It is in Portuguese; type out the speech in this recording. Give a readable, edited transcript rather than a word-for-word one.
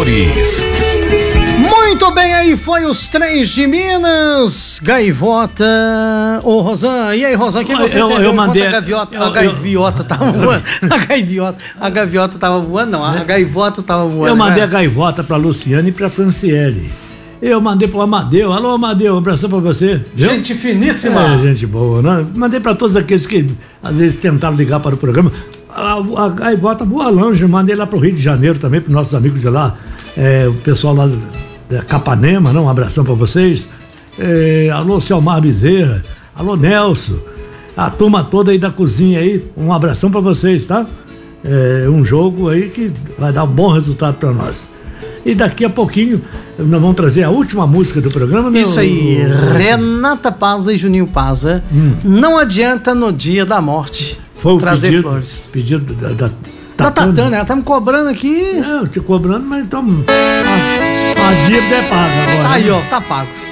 Motores. Muito bem, aí foi os três de Minas. Gaivota. Ô, Rosan, e aí, Rosan, quem você entendeu? Eu mandei. A gaivota tava voando. A gaivota tava voando, não. A gaivota tava voando. Eu mandei a gaivota pra Luciane e pra Franciele. Eu mandei pro Amadeu. Alô, Amadeu, um abração pra você. Viu? Gente finíssima. Gente boa, né? Mandei pra todos aqueles que às vezes tentaram ligar para o programa. A gaivota voa longe, mandei lá pro Rio de Janeiro também, pros nossos amigos de lá. O pessoal lá da Capanema, um abração pra vocês. Alô, Selmar Bezerra. Alô, Nelson. A turma toda aí da cozinha aí, um abração pra vocês, tá? Um jogo aí que vai dar um bom resultado pra nós. E daqui a pouquinho nós vamos trazer a última música do programa, né? Isso aí, Renata Paza e Juninho Paza. Não adianta no dia da morte foi trazer pedido, flores. Pedido da Tatana, ela tá me cobrando aqui. Não, te cobrando, mas então a dívida é paga agora. Aí, né? ó, tá pago.